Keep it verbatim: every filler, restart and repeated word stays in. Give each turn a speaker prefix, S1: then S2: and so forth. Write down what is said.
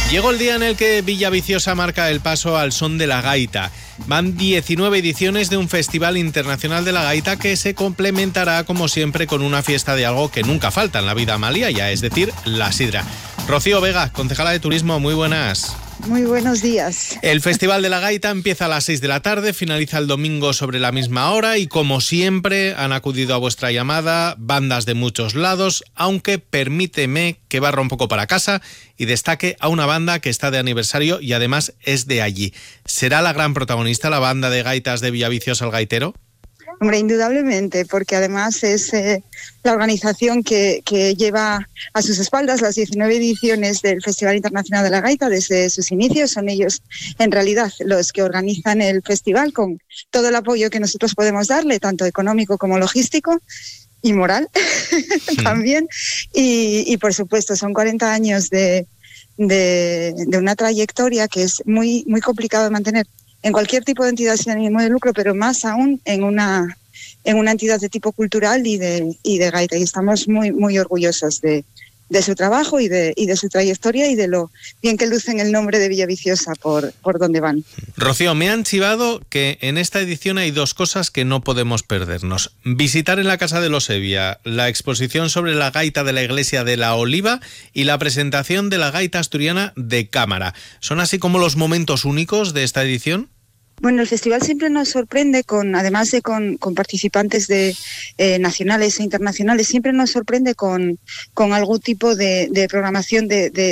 S1: Llegó el día en el que Villaviciosa marca el paso al son de la gaita. Van diecinueve ediciones de un Festival Internacional de la Gaita que se complementará, como siempre, con una fiesta de algo que nunca falta en la vida maliaya, es decir, la sidra. Rocío Vega, concejala de Turismo, muy buenas.
S2: Muy buenos días.
S1: El Festival de la Gaita empieza a las seis de la tarde, finaliza el domingo sobre la misma hora y, como siempre, han acudido a vuestra llamada bandas de muchos lados, aunque permíteme que barra un poco para casa y destaque a una banda que está de aniversario y además es de allí. ¿Será la gran protagonista la banda de gaitas de Villaviciosa El Gaitero?
S2: Hombre, indudablemente, porque además es eh, la organización que, que lleva a sus espaldas las diecinueve ediciones del Festival Internacional de la Gaita desde sus inicios. Son ellos, en realidad, los que organizan el festival con todo el apoyo que nosotros podemos darle, tanto económico como logístico y moral también. Y, y, por supuesto, son cuarenta años de, de, de una trayectoria que es muy, muy complicado de mantener en cualquier tipo de entidad sin ánimo de lucro, pero más aún en una en una entidad de tipo cultural y de y de gaita. Y estamos muy muy orgullosos de, de su trabajo y de y de su trayectoria y de lo bien que lucen el nombre de Villaviciosa por, por donde van.
S1: Rocío, me han chivado que en esta edición hay dos cosas que no podemos perdernos. Visitar en la Casa de los Hevia la exposición sobre la gaita de la Iglesia de la Oliva y la presentación de la gaita asturiana de cámara. ¿Son así como los momentos únicos de esta edición?
S2: Bueno, el festival siempre nos sorprende, con además de con, con participantes de eh, nacionales e internacionales, siempre nos sorprende con, con algún tipo de, de programación de, de,